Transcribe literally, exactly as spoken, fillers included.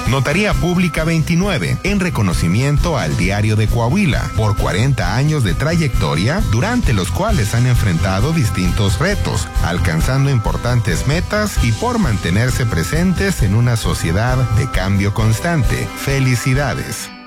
Notaría Pública veintinueve, en reconocimiento al Diario de Coahuila, por cuarenta años de trayectoria, durante los cuales han enfrentado distintos retos, alcanzando importantes metas y por mantenerse presentes en una sociedad de cambio constante. Felicidades.